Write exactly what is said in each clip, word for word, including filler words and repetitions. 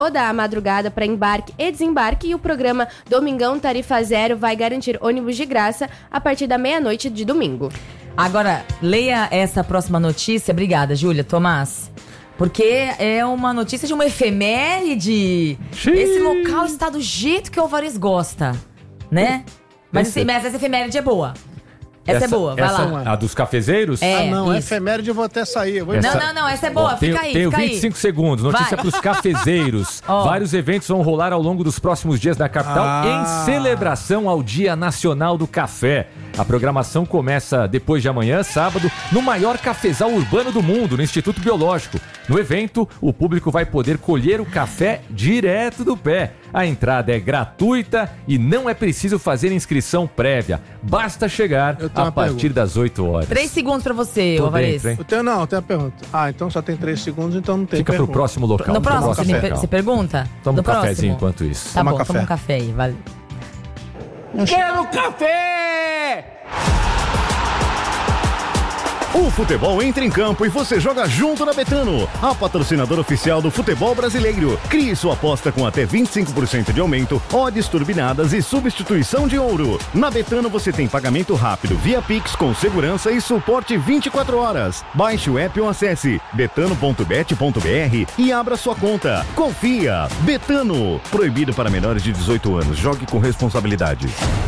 toda a madrugada para embarque e desembarque, e o programa Domingão Tarifa Zero vai garantir ônibus de graça a partir da meia-noite de domingo. Agora, leia essa próxima notícia. Obrigada, Júlia. Tomás. Porque é uma notícia de uma efeméride. Xiii. Esse local está do jeito que o Alvarez gosta, né? Mas, esse, mas essa efeméride é boa. Essa, essa é boa, vai essa, lá. A dos cafezeiros? É, ah, não, isso. efeméride eu vou até sair. Eu vou essa... Não, não, não, essa é boa, Ó, fica tenho, aí, Tenho fica vinte e cinco aí. segundos, notícia para os cafezeiros. Oh. Vários eventos vão rolar ao longo dos próximos dias na capital ah. em celebração ao Dia Nacional do Café. A programação começa depois de amanhã, sábado, no maior cafezal urbano do mundo, no Instituto Biológico. No evento, o público vai poder colher o café direto do pé. A entrada é gratuita e não é preciso fazer inscrição prévia. Basta chegar a partir pergunta. das oito horas. Três segundos pra você, Alvarez. Eu tenho, não, eu tenho a pergunta. Ah, então só tem três segundos, então não tem Fica pergunta. pro próximo local. No próximo, próximo você, local. per- você pergunta? Toma no um cafezinho próximo. enquanto isso. Tá toma bom, café. toma um café aí, vale. Quero café! O futebol entra em campo e você joga junto na Betano, a patrocinadora oficial do futebol brasileiro. Crie sua aposta com até vinte e cinco por cento de aumento, odds turbinadas e substituição de ouro. Na Betano você tem pagamento rápido via Pix com segurança e suporte vinte e quatro horas. Baixe o app ou acesse betano ponto bet ponto br e abra sua conta. Confia! Betano. Proibido para menores de dezoito anos. Jogue com responsabilidade.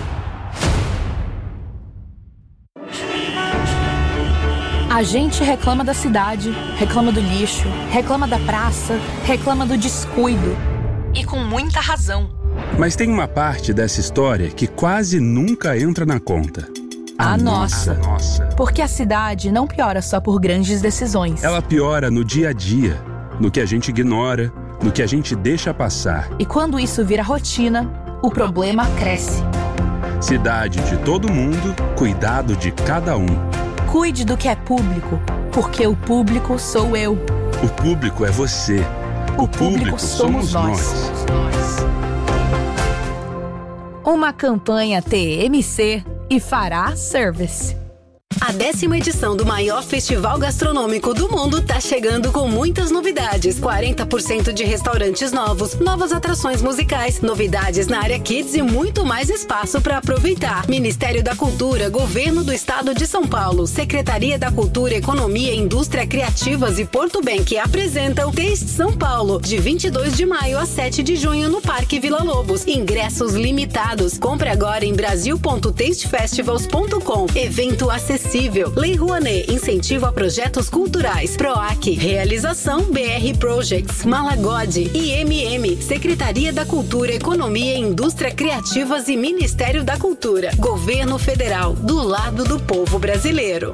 A gente reclama da cidade, reclama do lixo, reclama da praça, reclama do descuido. E com muita razão. Mas tem uma parte dessa história que quase nunca entra na conta. A, a nossa. nossa. Porque a cidade não piora só por grandes decisões. Ela piora no dia a dia, no que a gente ignora, no que a gente deixa passar. E quando isso vira rotina, o problema cresce. Cidade de todo mundo, cuidado de cada um. Cuide do que é público, porque o público sou eu. O público é você. O, o público, público somos, somos nós. nós. Uma campanha T M C e Fará Service. A décima edição do maior festival gastronômico do mundo tá chegando com muitas novidades. quarenta por cento de restaurantes novos, novas atrações musicais, novidades na área Kids e muito mais espaço para aproveitar. Ministério da Cultura, Governo do Estado de São Paulo, Secretaria da Cultura, Economia, Indústria Criativas e Porto Bank apresentam Taste São Paulo, de vinte e dois de maio a sete de junho no Parque Vila Lobos. Ingressos limitados. Compre agora em brasil ponto taste festivals ponto com. Evento acessível. Lei Rouanet, incentivo a projetos culturais. PROAC, realização B R Projects, Malagode, I M M, Secretaria da Cultura, Economia, Indústria Criativas e Ministério da Cultura. Governo Federal, do lado do povo brasileiro.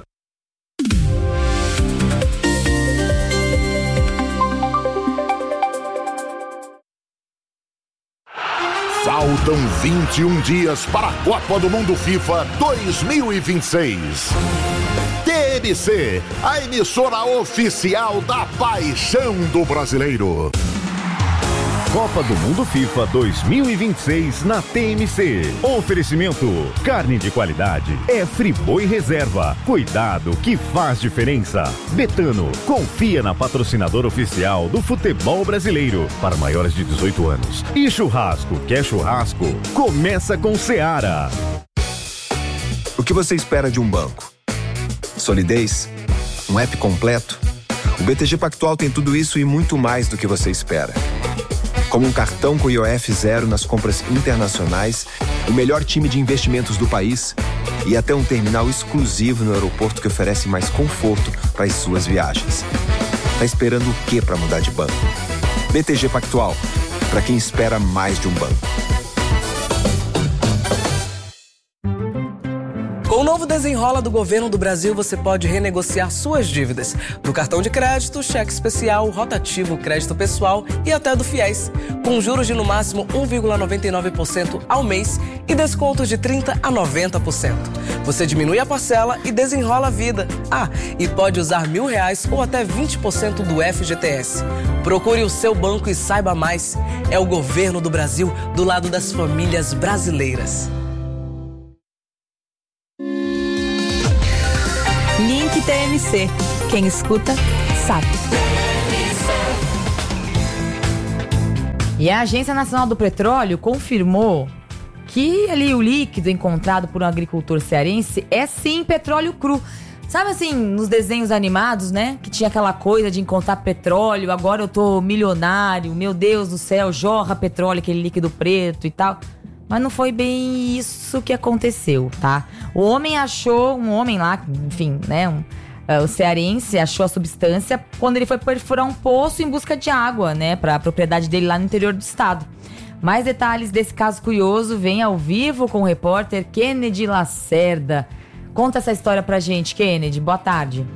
Faltam vinte e um dias para a Copa do Mundo FIFA dois mil e vinte e seis. T M C, a emissora oficial da paixão do brasileiro. Copa do Mundo FIFA dois mil e vinte e seis na T M C. Oferecimento: carne de qualidade é Friboi Reserva. Cuidado que faz diferença. Betano, confia na patrocinadora oficial do futebol brasileiro para maiores de dezoito anos. E churrasco, quer churrasco? Começa com Seara. O que você espera de um banco? Solidez? Um app completo? O B T G Pactual tem tudo isso e muito mais do que você espera. Como um cartão com I O F zero nas compras internacionais, o melhor time de investimentos do país e até um terminal exclusivo no aeroporto que oferece mais conforto para as suas viagens. Tá esperando o quê para mudar de banco? B T G Pactual, para quem espera mais de um banco. Com o novo Desenrola do Governo do Brasil, você pode renegociar suas dívidas do cartão de crédito, cheque especial, rotativo, crédito pessoal e até do FIES, com juros de no máximo um vírgula noventa e nove por cento ao mês e descontos de trinta por cento a noventa por cento. Você diminui a parcela e desenrola a vida. Ah, e pode usar mil reais ou até vinte por cento do F G T S. Procure o seu banco e saiba mais. É o Governo do Brasil do lado das famílias brasileiras. Link T M C. Quem escuta, sabe. E a Agência Nacional do Petróleo confirmou que ali o líquido encontrado por um agricultor cearense é sim petróleo cru. Sabe assim, nos desenhos animados, né? Que tinha aquela coisa de encontrar petróleo, agora eu tô milionário, meu Deus do céu, jorra petróleo, aquele líquido preto e tal. Mas não foi bem isso que aconteceu, tá? O homem achou, um homem lá, enfim, né? Um, uh, o cearense achou a substância quando ele foi perfurar um poço em busca de água, né? Pra propriedade dele lá no interior do estado. Mais detalhes desse caso curioso vem ao vivo com o repórter Kennedy Lacerda. Conta essa história pra gente, Kennedy. Boa tarde.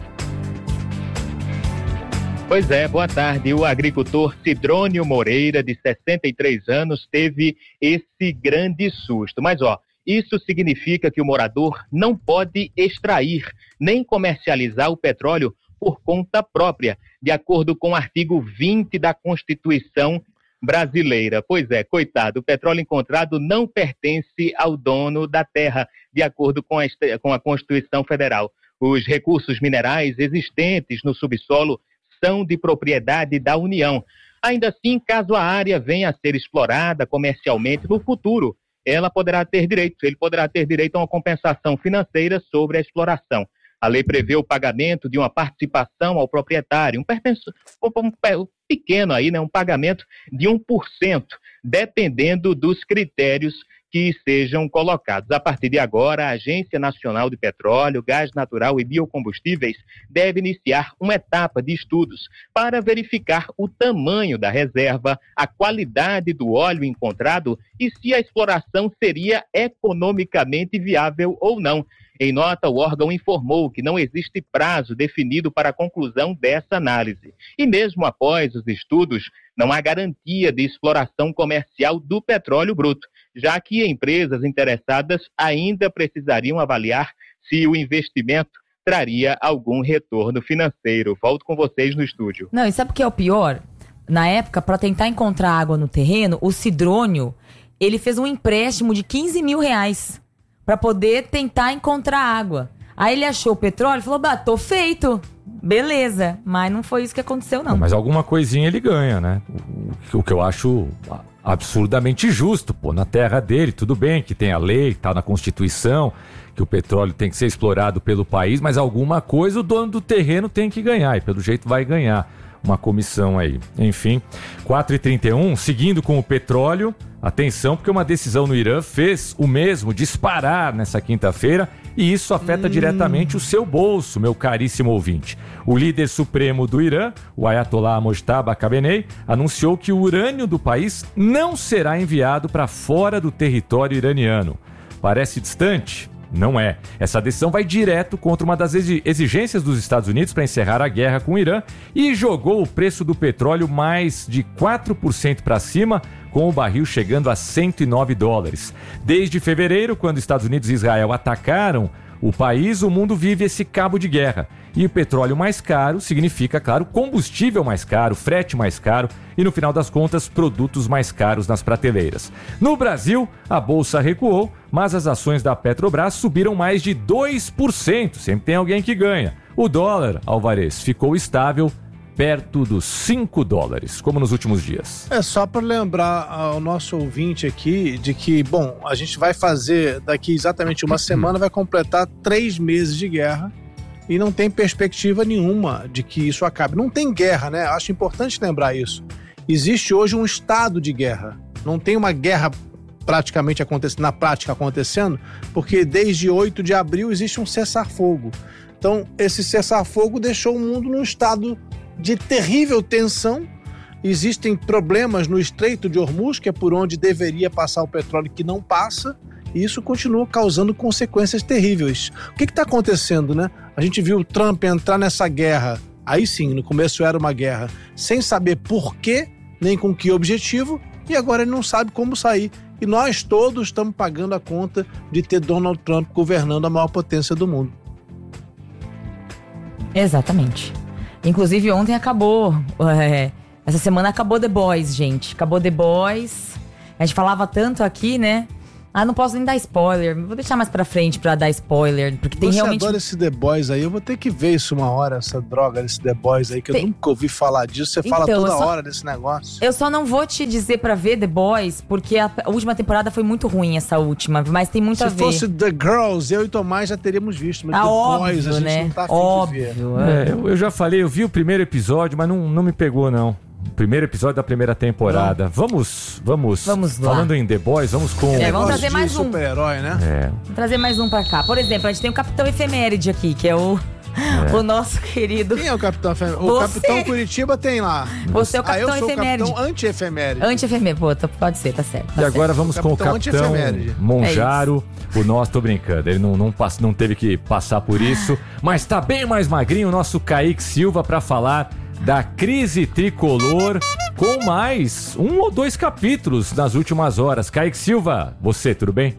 Pois é, boa tarde. O agricultor Sidrônio Moreira, de sessenta e três anos, teve esse grande susto. Mas, ó, isso significa que o morador não pode extrair nem comercializar o petróleo por conta própria, de acordo com o artigo vinte da Constituição brasileira. Pois é, coitado, o petróleo encontrado não pertence ao dono da terra, de acordo com a, com a Constituição Federal. Os recursos minerais existentes no subsolo são de propriedade da União. Ainda assim, caso a área venha a ser explorada comercialmente no futuro, ela poderá ter direito, ele poderá ter direito a uma compensação financeira sobre a exploração. A lei prevê o pagamento de uma participação ao proprietário, um, pertenço, um, um pequeno aí, né, um pagamento de um por cento, dependendo dos critérios que sejam colocados. A partir de agora, a Agência Nacional de Petróleo, Gás Natural e Biocombustíveis deve iniciar uma etapa de estudos para verificar o tamanho da reserva, a qualidade do óleo encontrado e se a exploração seria economicamente viável ou não. Em nota, o órgão informou que não existe prazo definido para a conclusão dessa análise. E mesmo após os estudos, não há garantia de exploração comercial do petróleo bruto, já que empresas interessadas ainda precisariam avaliar se o investimento traria algum retorno financeiro. Volto com vocês no estúdio. Não, e sabe o que é o pior? Na época, para tentar encontrar água no terreno, o Sidrônio, ele fez um empréstimo de quinze mil reais para poder tentar encontrar água. Aí ele achou o petróleo e falou, bah, tô feito. Beleza, mas não foi isso que aconteceu, não. não mas alguma coisinha ele ganha, né? O, o que eu acho absurdamente justo, pô, na terra dele, tudo bem que tem a lei, tá na Constituição, que o petróleo tem que ser explorado pelo país, mas alguma coisa o dono do terreno tem que ganhar, e pelo jeito vai ganhar uma comissão aí. Enfim, quatro e trinta e um, seguindo com o petróleo, atenção, porque uma decisão no Irã fez o mesmo disparar nessa quinta-feira e isso afeta hum. diretamente o seu bolso, meu caríssimo ouvinte. O líder supremo do Irã, o Ayatollah Mojtaba Khamenei, anunciou que o urânio do país não será enviado para fora do território iraniano. Parece distante? Não é. Essa decisão vai direto contra uma das exigências dos Estados Unidos para encerrar a guerra com o Irã e jogou o preço do petróleo mais de quatro por cento para cima, com o barril chegando a cento e nove dólares. Desde fevereiro, quando Estados Unidos e Israel atacaram o país, o mundo vive esse cabo de guerra. E o petróleo mais caro significa, claro, combustível mais caro, frete mais caro e, no final das contas, produtos mais caros nas prateleiras. No Brasil, a bolsa recuou, mas as ações da Petrobras subiram mais de dois por cento. Sempre tem alguém que ganha. O dólar, Alvarez, ficou estável perto dos cinco dólares, como nos últimos dias. É só para lembrar ao nosso ouvinte aqui de que, bom, a gente vai fazer daqui exatamente uma semana, vai completar três meses de guerra e não tem perspectiva nenhuma de que isso acabe. Não tem guerra, né? Acho importante lembrar isso. Existe hoje um estado de guerra. Não tem uma guerra praticamente acontecendo, na prática acontecendo, porque desde oito de abril existe um cessar-fogo. Então, esse cessar-fogo deixou o mundo num estado de terrível tensão. Existem problemas no Estreito de Hormuz, que é por onde deveria passar o petróleo, que não passa, e isso continua causando consequências terríveis. O que está acontecendo, né? A gente viu o Trump entrar nessa guerra, aí sim, no começo era uma guerra, sem saber por quê, nem com que objetivo, e agora ele não sabe como sair. E nós todos estamos pagando a conta de ter Donald Trump governando a maior potência do mundo. Exatamente. Inclusive ontem acabou, é, essa semana acabou The Boys, gente. Acabou The Boys. A gente falava tanto aqui, né? Ah, não posso nem dar spoiler. Vou deixar mais pra frente pra dar spoiler, porque tem Você realmente... adora esse The Boys aí, eu vou ter que ver isso uma hora, essa droga desse The Boys aí, que tem... eu nunca ouvi falar disso. Você fala então, toda só... hora desse negócio. Eu só não vou te dizer pra ver The Boys, porque a última temporada foi muito ruim, essa última, mas tem muito Se a ver. Se fosse The Girls, eu e Tomás já teríamos visto, mas ah, The óbvio, Boys a gente né? não tá afim óbvio, de ver. É, eu, eu já falei, eu vi o primeiro episódio, mas não, não me pegou, não. Primeiro episódio da primeira temporada. Vamos, vamos. Vamos lá. Falando em The Boys, vamos com... É, vamos trazer mais um. Super-herói, né? É. Vamos trazer mais um pra cá. Por exemplo, a gente tem o Capitão Efeméride aqui, que é o... É. O nosso querido... Quem é o Capitão Efeméride? O Você... Capitão Curitiba tem lá. Você é o Capitão ah, eu sou Efeméride. o Capitão Anti-Efeméride. Anti-Efeméride, pô, pode ser, tá certo. Tá e agora certo. vamos o com o Capitão Capitão Monjaro. É o nosso, tô brincando, ele não, não, pass, não teve que passar por isso. Mas tá bem mais magrinho o nosso Kaique Silva pra falar da crise tricolor com mais um ou dois capítulos nas últimas horas. Kaique Silva, você, tudo bem?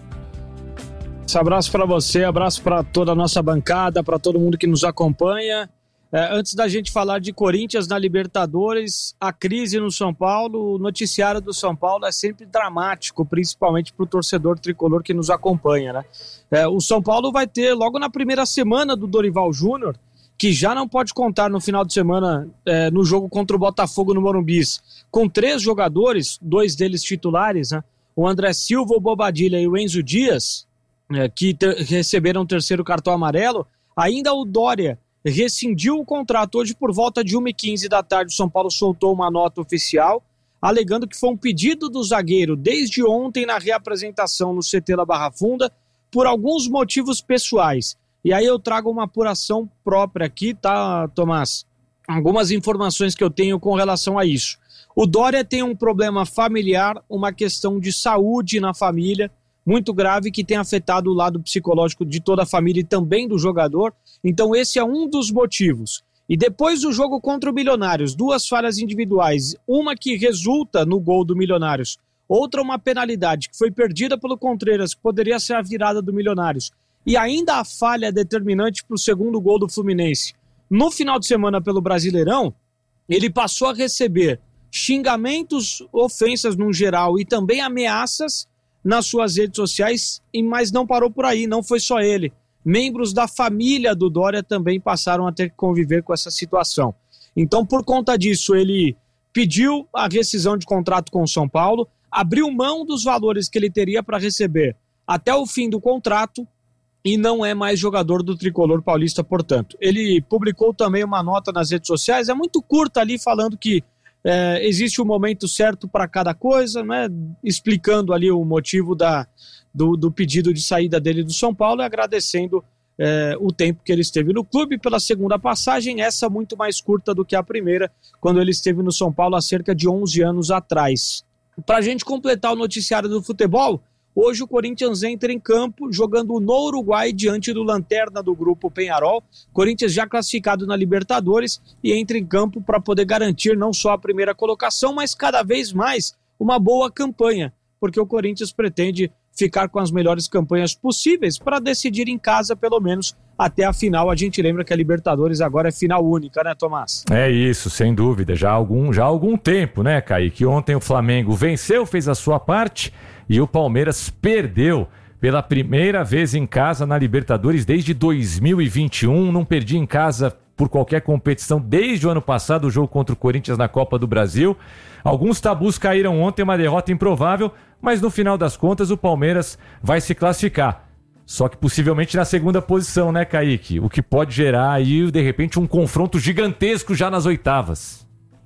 Abraço para você, abraço para toda a nossa bancada, para todo mundo que nos acompanha. É, antes da gente falar de Corinthians na Libertadores, a crise no São Paulo, o noticiário do São Paulo é sempre dramático, principalmente para o torcedor tricolor que nos acompanha, né? É, o São Paulo vai ter, logo na primeira semana do Dorival Júnior, que já não pode contar no final de semana é, no jogo contra o Botafogo no Morumbi, com três jogadores, dois deles titulares, né? O André Silva, o Bobadilha e o Enzo Dias, é, que ter, receberam o terceiro cartão amarelo. Ainda o Dória rescindiu o contrato. Hoje, por volta de uma e quinze da tarde, o São Paulo soltou uma nota oficial, alegando que foi um pedido do zagueiro desde ontem na reapresentação no C T da Barra Funda, por alguns motivos pessoais. E aí eu trago uma apuração própria aqui, tá, Tomás? Algumas informações que eu tenho com relação a isso. O Dória tem um problema familiar, uma questão de saúde na família, muito grave, que tem afetado o lado psicológico de toda a família e também do jogador. Então esse é um dos motivos. E depois do jogo contra o Milionários, duas falhas individuais, uma que resulta no gol do Milionários, outra uma penalidade que foi perdida pelo Contreras, que poderia ser a virada do Milionários, e ainda a falha determinante para o segundo gol do Fluminense. No final de semana pelo Brasileirão, ele passou a receber xingamentos, ofensas no geral e também ameaças nas suas redes sociais, mas não parou por aí, não foi só ele. Membros da família do Dória também passaram a ter que conviver com essa situação. Então, por conta disso, ele pediu a rescisão de contrato com o São Paulo, abriu mão dos valores que ele teria para receber até o fim do contrato e não é mais jogador do Tricolor Paulista, portanto. Ele publicou também uma nota nas redes sociais, é muito curta ali, falando que é, existe um momento certo para cada coisa, né? Explicando ali o motivo da, do, do pedido de saída dele do São Paulo e agradecendo é, o tempo que ele esteve no clube pela segunda passagem, essa muito mais curta do que a primeira, quando ele esteve no São Paulo há cerca de onze anos atrás. Para a gente completar o noticiário do futebol, hoje o Corinthians entra em campo jogando no Uruguai diante do lanterna do grupo Peñarol. Corinthians já classificado na Libertadores e entra em campo para poder garantir não só a primeira colocação, mas cada vez mais uma boa campanha, porque o Corinthians pretende ficar com as melhores campanhas possíveis para decidir em casa, pelo menos até a final. A gente lembra que a Libertadores agora é final única, né, Tomás? É isso, sem dúvida. Já há algum, já há algum tempo, né, Kaique? Ontem o Flamengo venceu, fez a sua parte, e o Palmeiras perdeu pela primeira vez em casa na Libertadores desde dois mil e vinte e um. Não perdi em casa por qualquer competição desde o ano passado, o jogo contra o Corinthians na Copa do Brasil. Alguns tabus caíram ontem, uma derrota improvável, mas no final das contas o Palmeiras vai se classificar. Só que possivelmente na segunda posição, né, Kaique? O que pode gerar aí, de repente, um confronto gigantesco já nas oitavas.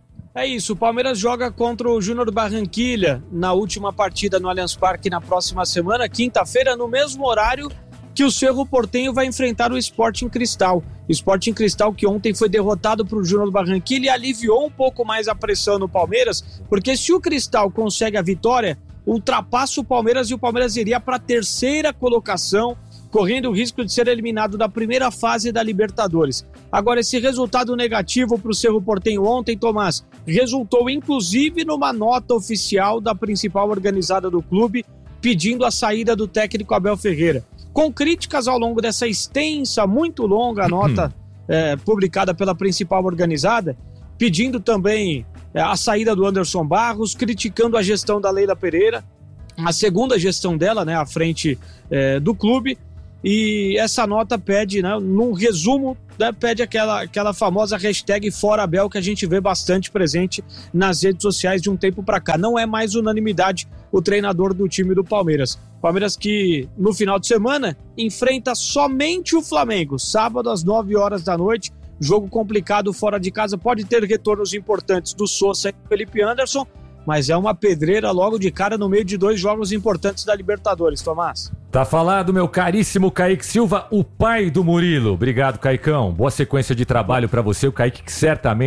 É isso, o Palmeiras joga contra o Júnior Barranquilla na última partida no Allianz Parque na próxima semana, quinta-feira, no mesmo horário que o Cerro Porteño vai enfrentar o Sporting Cristal. Sporting Cristal que ontem foi derrotado para o Júnior Barranquilla e aliviou um pouco mais a pressão no Palmeiras, porque se o Cristal consegue a vitória, ultrapassa o Palmeiras e o Palmeiras iria para a terceira colocação, correndo o risco de ser eliminado da primeira fase da Libertadores. Agora, esse resultado negativo para o Cerro Porteño ontem, Tomás, resultou inclusive numa nota oficial da principal organizada do clube, pedindo a saída do técnico Abel Ferreira. Com críticas ao longo dessa extensa, muito longa nota é, publicada pela principal organizada, pedindo também é, a saída do Anderson Barros, criticando a gestão da Leila Pereira. a segunda gestão dela, né, à frente é, do clube, e essa nota pede, né, num resumo, né, pede aquela, aquela famosa hashtag Fora Abel que a gente vê bastante presente nas redes sociais de um tempo para cá. Não é mais unanimidade o treinador do time do Palmeiras. Palmeiras que no final de semana enfrenta somente o Flamengo, sábado às nove horas da noite, jogo complicado fora de casa, pode ter retornos importantes do Sousa e do Felipe Anderson, mas é uma pedreira logo de cara no meio de dois jogos importantes da Libertadores, Tomás. Tá falado, meu caríssimo Kaique Silva, o pai do Murilo. Obrigado, Caicão. Boa sequência de trabalho pra você, o Kaique, que certamente